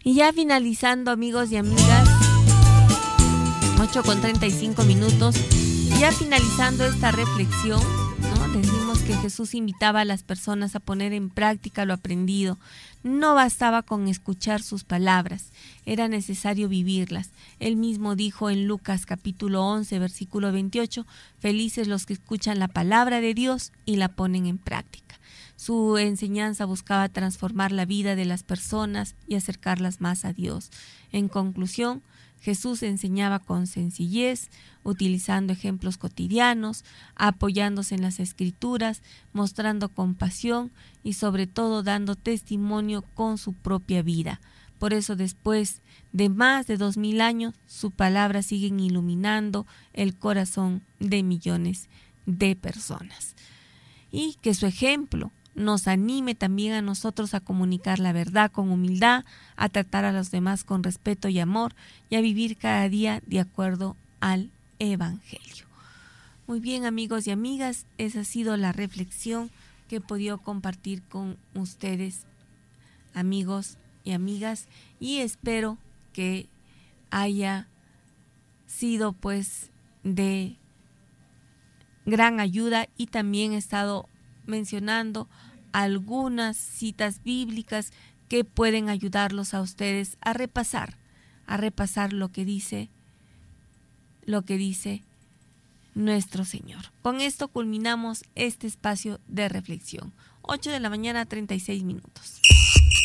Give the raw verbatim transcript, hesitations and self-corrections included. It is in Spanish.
Y ya finalizando, amigos y amigas, ocho con treinta y cinco minutos, ya finalizando esta reflexión, ¿no? Decimos que Jesús invitaba a las personas a poner en práctica lo aprendido. No bastaba con escuchar sus palabras, era necesario vivirlas. Él mismo dijo en Lucas capítulo once, versículo veintiocho, felices los que escuchan la palabra de Dios y la ponen en práctica. Su enseñanza buscaba transformar la vida de las personas y acercarlas más a Dios. En conclusión, Jesús enseñaba con sencillez, utilizando ejemplos cotidianos, apoyándose en las Escrituras, mostrando compasión y sobre todo dando testimonio con su propia vida. Por eso después de más de dos mil años, su palabra sigue iluminando el corazón de millones de personas. Y que su ejemplo nos anime también a nosotros a comunicar la verdad con humildad, a tratar a los demás con respeto y amor y a vivir cada día de acuerdo al Evangelio. Muy bien, amigos y amigas, esa ha sido la reflexión que he podido compartir con ustedes, amigos y amigas, y espero que haya sido pues de gran ayuda, y también he estado mencionando algunas citas bíblicas que pueden ayudarlos a ustedes a repasar, a repasar lo que dice, lo que dice nuestro Señor. Con esto culminamos este espacio de reflexión. ocho de la mañana, treinta y seis minutos.